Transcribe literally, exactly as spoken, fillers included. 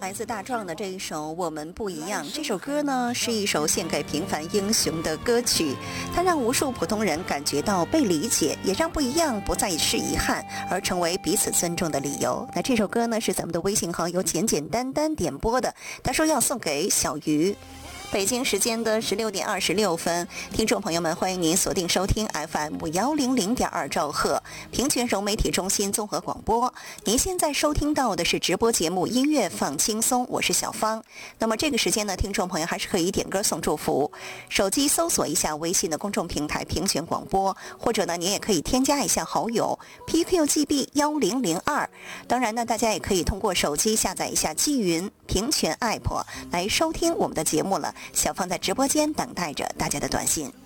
来自大壮的这一首《我们不一样》，这首歌呢是一首献给平凡英雄的歌曲，它让无数普通人感觉到被理解，也让不一样不再是遗憾，而成为彼此尊重的理由。那这首歌呢是咱们的微信好友简简单单点播的，他说要送给小鱼。北京时间的十六点二十六分，听众朋友们，欢迎您锁定收听 F M 幺零零点二兆赫平泉融媒体中心综合广播。您现在收听到的是直播节目《音乐放轻松》，我是小芳。那么这个时间呢，听众朋友还是可以点歌送祝福。手机搜索一下微信的公众平台平泉广播，或者呢，您也可以添加一下好友 P Q G B 幺零零二。当然呢，大家也可以通过手机下载一下纪云平泉 App 来收听我们的节目了。小芳在直播间等待着大家的短信。